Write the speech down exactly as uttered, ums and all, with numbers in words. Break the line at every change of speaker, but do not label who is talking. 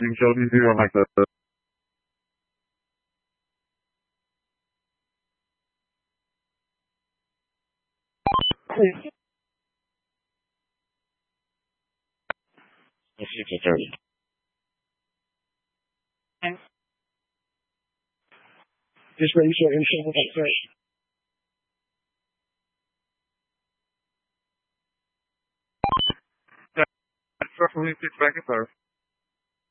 You shall be zero like that. fifty thirty. Just ready for initial X-ray. That's roughly six back and forth.